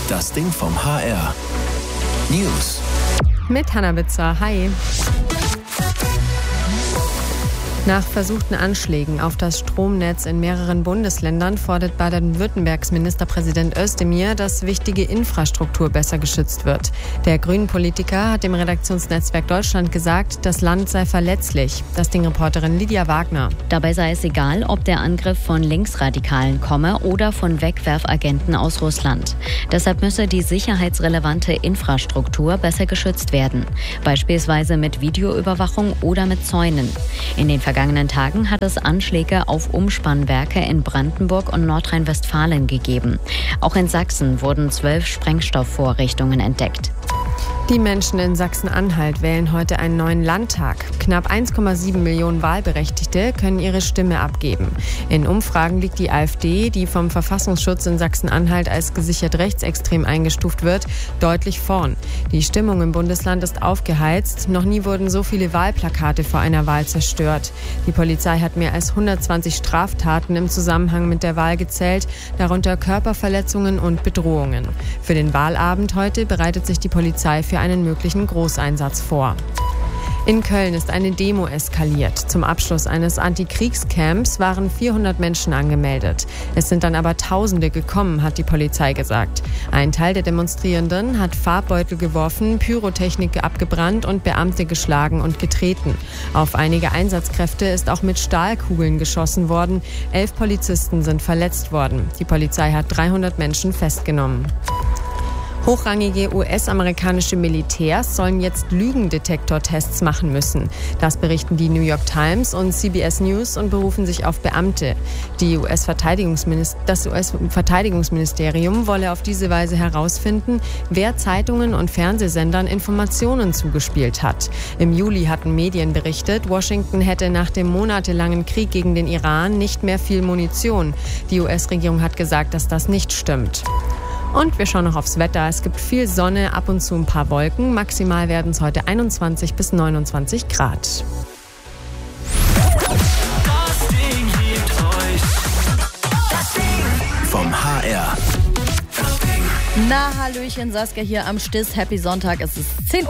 Das Ding vom HR. News. Mit Hannah Bitzer. Hi. Nach versuchten Anschlägen auf das Stromnetz in mehreren Bundesländern fordert Baden-Württembergs Ministerpräsident Özdemir, dass wichtige Infrastruktur besser geschützt wird. Der Grünen-Politiker hat dem Redaktionsnetzwerk Deutschland gesagt, das Land sei verletzlich. Das Ding-Reporterin Lydia Wagner. Dabei sei es egal, ob der Angriff von Linksradikalen komme oder von Wegwerfagenten aus Russland. Deshalb müsse die sicherheitsrelevante Infrastruktur besser geschützt werden. Beispielsweise mit Videoüberwachung oder mit Zäunen. In den vergangenen Tagen hat es Anschläge auf Umspannwerke in Brandenburg und Nordrhein-Westfalen gegeben. Auch in Sachsen wurden 12 Sprengstoffvorrichtungen entdeckt. Die Menschen in Sachsen-Anhalt wählen heute einen neuen Landtag. Knapp 1,7 Millionen Wahlberechtigte können ihre Stimme abgeben. In Umfragen liegt die AfD, die vom Verfassungsschutz in Sachsen-Anhalt als gesichert rechtsextrem eingestuft wird, deutlich vorn. Die Stimmung im Bundesland ist aufgeheizt. Noch nie wurden so viele Wahlplakate vor einer Wahl zerstört. Die Polizei hat mehr als 120 Straftaten im Zusammenhang mit der Wahl gezählt, darunter Körperverletzungen und Bedrohungen. Für den Wahlabend heute bereitet sich die Polizei für einen möglichen Großeinsatz vor. In Köln ist eine Demo eskaliert. Zum Abschluss eines Antikriegscamps waren 400 Menschen angemeldet. Es sind dann aber Tausende gekommen, hat die Polizei gesagt. Ein Teil der Demonstrierenden hat Farbbeutel geworfen, Pyrotechnik abgebrannt und Beamte geschlagen und getreten. Auf einige Einsatzkräfte ist auch mit Stahlkugeln geschossen worden. 11 Polizisten sind verletzt worden. Die Polizei hat 300 Menschen festgenommen. Hochrangige US-amerikanische Militärs sollen jetzt Lügendetektortests machen müssen. Das berichten die New York Times und CBS News und berufen sich auf Beamte. Das US-Verteidigungsministerium wolle auf diese Weise herausfinden, wer Zeitungen und Fernsehsendern Informationen zugespielt hat. Im Juli hatten Medien berichtet, Washington hätte nach dem monatelangen Krieg gegen den Iran nicht mehr viel Munition. Die US-Regierung hat gesagt, dass das nicht stimmt. Und wir schauen noch aufs Wetter. Es gibt viel Sonne, ab und zu ein paar Wolken. Maximal werden es heute 21 bis 29 Grad. Das Ding gibt euch das Ding vom HR. Das Ding. Na, Hallöchen, Saskia hier am Stiss. Happy Sonntag. Es ist 10 Uhr.